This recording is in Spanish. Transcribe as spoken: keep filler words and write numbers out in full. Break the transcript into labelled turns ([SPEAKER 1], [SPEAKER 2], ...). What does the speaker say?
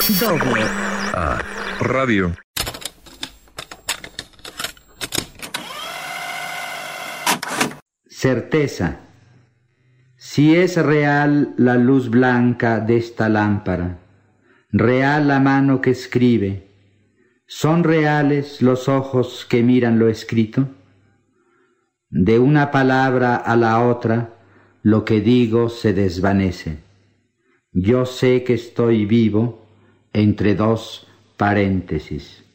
[SPEAKER 1] Doble
[SPEAKER 2] A Radio.
[SPEAKER 3] Certeza. Si es real la luz blanca de esta lámpara, real la mano que escribe, ¿son reales los ojos que miran lo escrito? De una palabra a la otra, lo que digo se desvanece. Yo sé que estoy vivo entre dos paréntesis.